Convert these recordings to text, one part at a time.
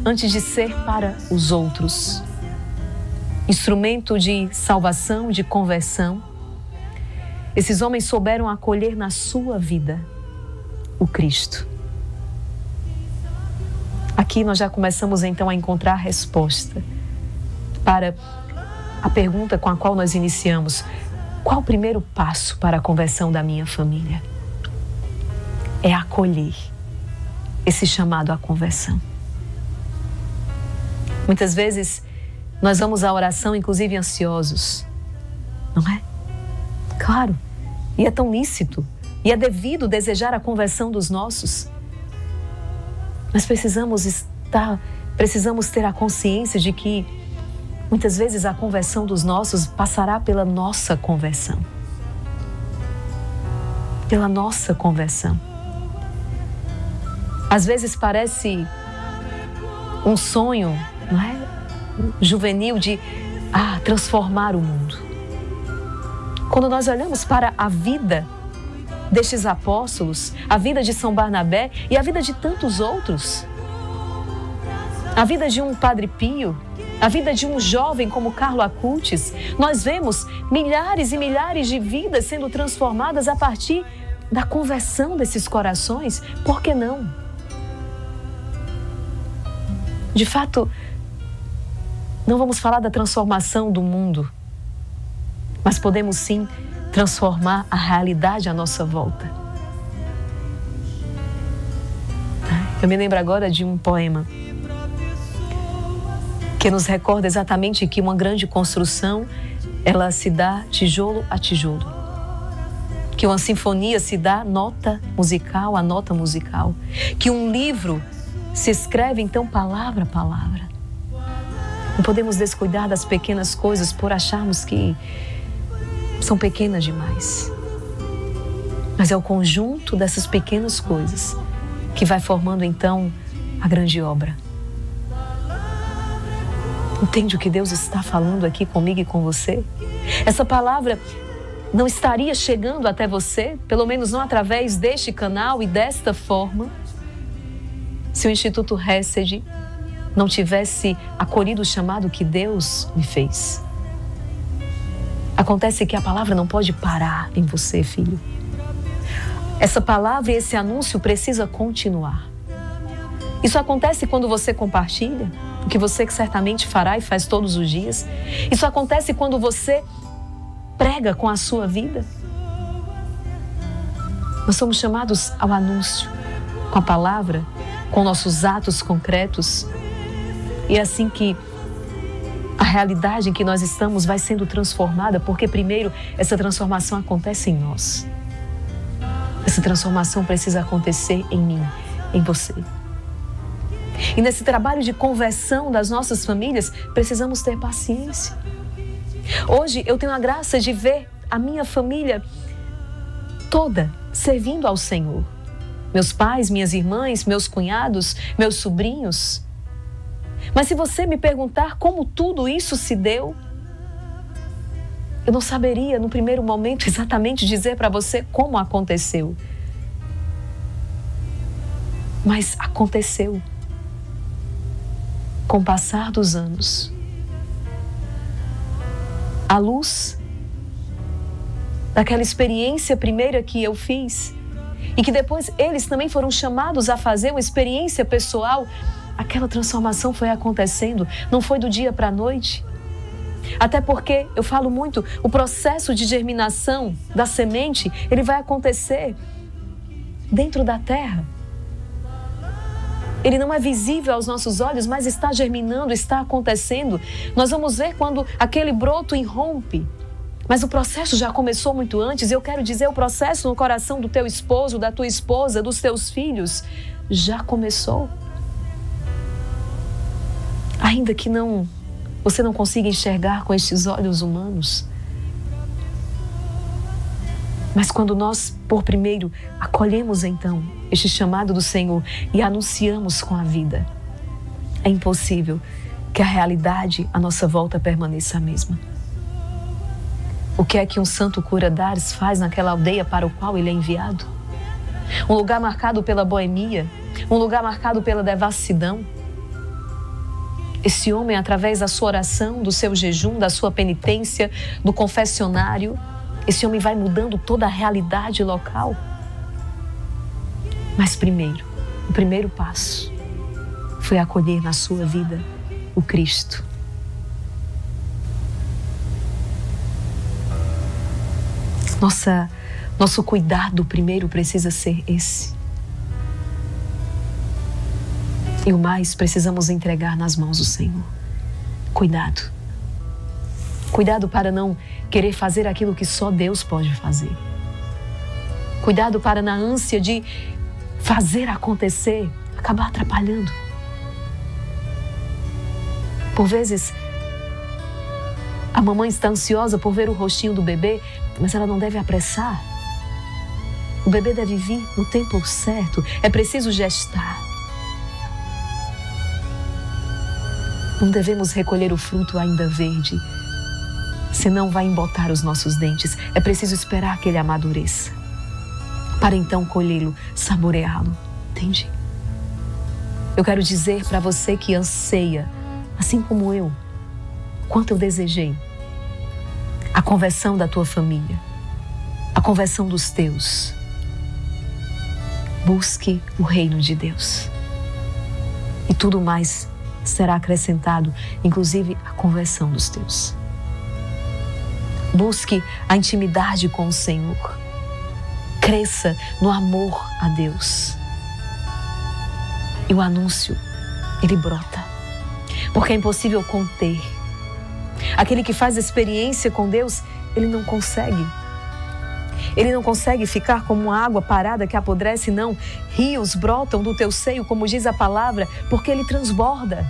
antes de ser para os outros instrumento de salvação, de conversão, esses homens souberam acolher na sua vida o Cristo. Aqui nós já começamos então a encontrar a resposta para a pergunta com a qual nós iniciamos: qual o primeiro passo para a conversão da minha família? É acolher esse chamado à conversão. Muitas vezes nós vamos à oração, inclusive ansiosos, não é? Claro, e é tão lícito, e é devido desejar a conversão dos nossos. Mas precisamos ter a consciência de que muitas vezes a conversão dos nossos passará pela nossa conversão. Pela nossa conversão. Às vezes parece um sonho, não é? Juvenil de transformar o mundo. Quando nós olhamos para a vida destes apóstolos, a vida de São Barnabé e a vida de tantos outros, a vida de um Padre Pio, a vida de um jovem como Carlo Acutis, nós vemos milhares e milhares de vidas sendo transformadas a partir da conversão desses corações. Por que não? De fato, não vamos falar da transformação do mundo, mas podemos sim transformar a realidade à nossa volta. Eu me lembro agora de um poema que nos recorda exatamente que uma grande construção, ela se dá tijolo a tijolo. Que uma sinfonia se dá nota musical a nota musical. Que um livro se escreve então palavra a palavra. Não podemos descuidar das pequenas coisas por acharmos que são pequenas demais. Mas é o conjunto dessas pequenas coisas que vai formando então a grande obra. Entende o que Deus está falando aqui comigo e com você? Essa palavra não estaria chegando até você, pelo menos não através deste canal e desta forma, se o Instituto Hesed não tivesse acolhido o chamado que Deus me fez. Acontece que a palavra não pode parar em você, filho. Essa palavra e esse anúncio precisa continuar. Isso acontece quando você compartilha, o que você certamente fará e faz todos os dias. Isso acontece quando você prega com a sua vida. Nós somos chamados ao anúncio, com a palavra, com nossos atos concretos. E é assim que a realidade em que nós estamos vai sendo transformada, porque primeiro essa transformação acontece em nós. Essa transformação precisa acontecer em mim, em você. E nesse trabalho de conversão das nossas famílias, precisamos ter paciência. Hoje eu tenho a graça de ver a minha família toda servindo ao Senhor. Meus pais, minhas irmãs, meus cunhados, meus sobrinhos. Mas se você me perguntar como tudo isso se deu, eu não saberia no primeiro momento exatamente dizer para você como aconteceu. Mas aconteceu. Com o passar dos anos, à luz daquela experiência primeira que eu fiz e que depois eles também foram chamados a fazer uma experiência pessoal, aquela transformação foi acontecendo, não foi do dia para a noite. Até porque, eu falo muito, o processo de germinação da semente, ele vai acontecer dentro da terra. Ele não é visível aos nossos olhos, mas está germinando, está acontecendo. Nós vamos ver quando aquele broto irrompe. Mas o processo já começou muito antes. Eu quero dizer, o processo no coração do teu esposo, da tua esposa, dos teus filhos, já começou. Ainda que você não consiga enxergar com estes olhos humanos. Mas quando nós, por primeiro, acolhemos então este chamado do Senhor e anunciamos com a vida, é impossível que a realidade à nossa volta permaneça a mesma. O que é que um santo cura d'Ars faz naquela aldeia para o qual ele é enviado? Um lugar marcado pela boemia, um lugar marcado pela devassidão. Esse homem, através da sua oração, do seu jejum, da sua penitência, do confessionário, esse homem vai mudando toda a realidade local. Mas primeiro, o primeiro passo foi acolher na sua vida o Cristo. Nosso cuidado primeiro precisa ser esse. E o mais precisamos entregar nas mãos do Senhor. Cuidado. Cuidado para não querer fazer aquilo que só Deus pode fazer. Cuidado para, na ânsia de fazer acontecer, acabar atrapalhando. Por vezes, a mamãe está ansiosa por ver o rostinho do bebê, mas ela não deve apressar. O bebê deve vir no tempo certo. É preciso gestar. Não devemos recolher o fruto ainda verde, senão vai embotar os nossos dentes. É preciso esperar que ele amadureça, para então colhê-lo, saboreá-lo. Entende? Eu quero dizer para você que anseia, assim como eu, quanto eu desejei, a conversão da tua família, a conversão dos teus. Busque o reino de Deus. E tudo mais será acrescentado, inclusive a conversão dos teus. Busque a intimidade com o Senhor. Cresça no amor a Deus. E o anúncio, ele brota. Porque é impossível conter. Aquele que faz experiência com Deus, ele não consegue. Ele não consegue ficar como uma água parada que apodrece, não. Rios brotam do teu seio, como diz a palavra, porque ele transborda.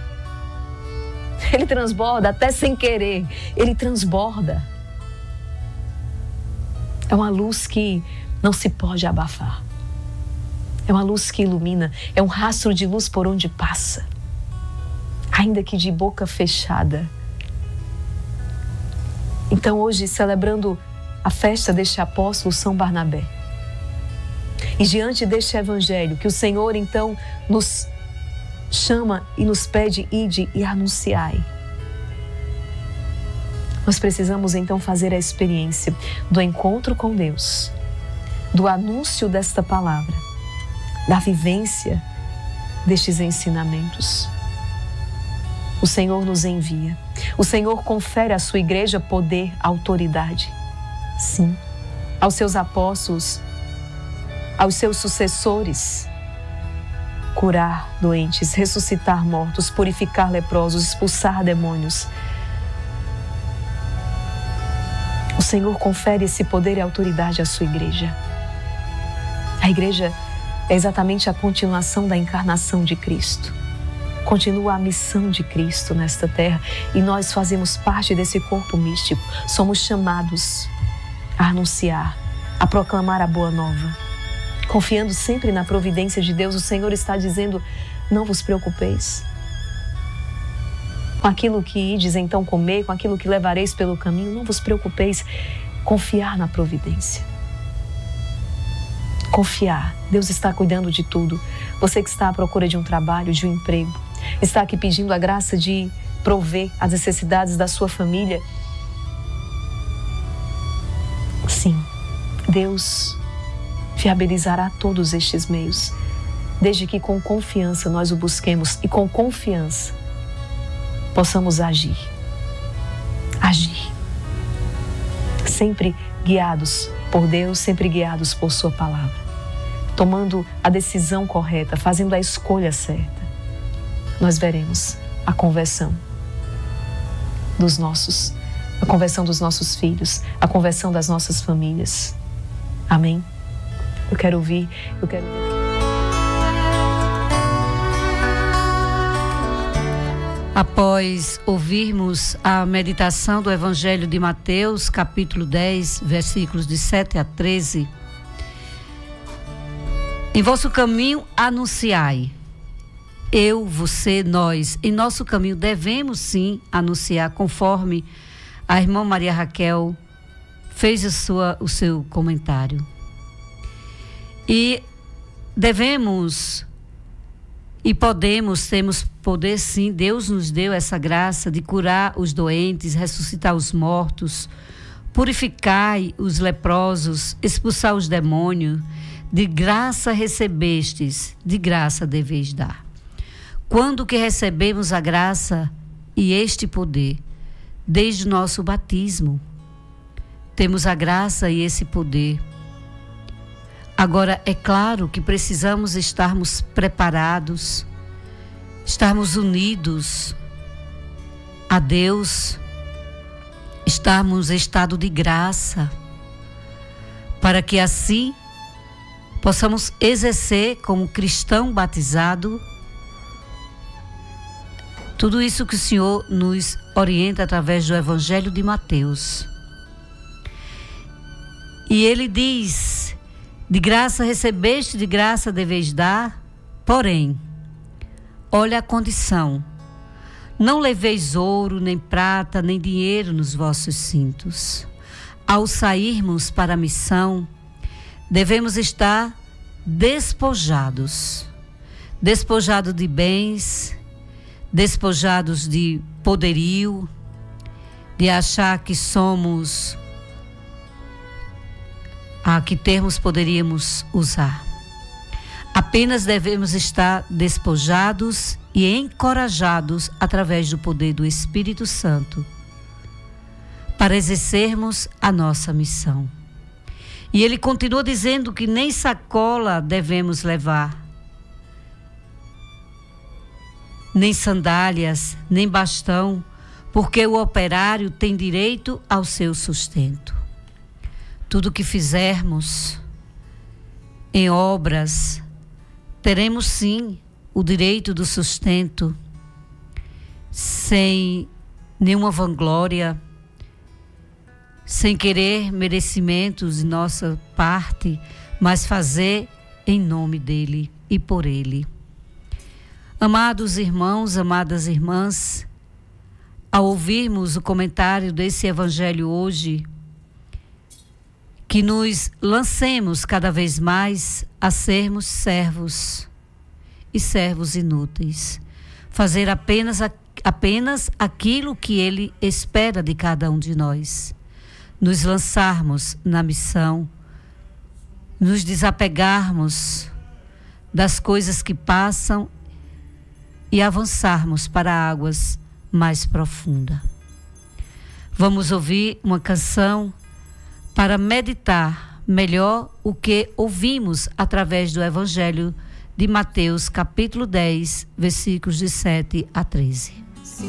Ele transborda até sem querer. Ele transborda. É uma luz que não se pode abafar. É uma luz que ilumina. É um rastro de luz por onde passa. Ainda que de boca fechada. Então hoje, celebrando a festa deste apóstolo São Barnabé, e diante deste evangelho que o Senhor então nos chama e nos pede: ide e anunciai. Nós precisamos então fazer a experiência do encontro com Deus, do anúncio desta palavra, da vivência destes ensinamentos. O Senhor nos envia. O Senhor confere à sua igreja poder, autoridade. Sim, aos seus apóstolos, aos seus sucessores, curar doentes, ressuscitar mortos, purificar leprosos, expulsar demônios. O Senhor confere esse poder e autoridade à sua igreja. A igreja é exatamente a continuação da encarnação de Cristo. Continua a missão de Cristo nesta terra e nós fazemos parte desse corpo místico. Somos chamados a anunciar, a proclamar a boa nova. Confiando sempre na providência de Deus, o Senhor está dizendo: não vos preocupeis com aquilo que ides então comer, com aquilo que levareis pelo caminho, não vos preocupeis. Confiar na providência. Confiar. Deus está cuidando de tudo. Você que está à procura de um trabalho, de um emprego, está aqui pedindo a graça de prover as necessidades da sua família. Sim, Deus viabilizará todos estes meios, desde que com confiança nós o busquemos e com confiança possamos agir. Agir. Sempre guiados por Deus, sempre guiados por sua palavra. Tomando a decisão correta, fazendo a escolha certa, nós veremos a conversão dos nossos, a conversão dos nossos filhos, a conversão das nossas famílias. Amém? Eu quero ouvir. Após ouvirmos a meditação do Evangelho de Mateus, capítulo 10, versículos de 7 a 13. Em vosso caminho anunciai. Eu, você, nós, em nosso caminho devemos sim anunciar, conforme a irmã Maria Raquel fez o seu comentário. E devemos E temos poder sim, Deus nos deu essa graça de curar os doentes, ressuscitar os mortos, purificar os leprosos, expulsar os demônios. De graça recebestes, de graça deveis dar. Quando que recebemos a graça e este poder? Desde o nosso batismo. Temos a graça e esse poder. Agora, é claro que precisamos estarmos preparados, estarmos unidos a Deus, estarmos em estado de graça, para que assim possamos exercer como cristão batizado tudo isso que o Senhor nos orienta através do Evangelho de Mateus. E ele diz: de graça recebeste, de graça deveis dar, porém, olha a condição: não leveis ouro, nem prata, nem dinheiro nos vossos cintos. Ao sairmos para a missão, devemos estar despojados de bens, despojados de poderio, de achar que somos, que termos poderíamos usar. Apenas devemos estar despojados e encorajados através do poder do Espírito Santo para exercermos a nossa missão. E ele continua dizendo que nem sacola devemos levar, nem sandálias, nem bastão, porque o operário tem direito ao seu sustento. Tudo que fizermos em obras, teremos sim o direito do sustento, sem nenhuma vanglória, sem querer merecimentos de nossa parte, mas fazer em nome dele e por ele. Amados irmãos, amadas irmãs, ao ouvirmos o comentário desse evangelho hoje, que nos lancemos cada vez mais a sermos servos e servos inúteis, fazer apenas aquilo que ele espera de cada um de nós, nos lançarmos na missão, nos desapegarmos das coisas que passam e avançarmos para águas mais profundas. Vamos ouvir uma canção para meditar melhor o que ouvimos através do Evangelho de Mateus, capítulo 10, versículos de 7 a 13.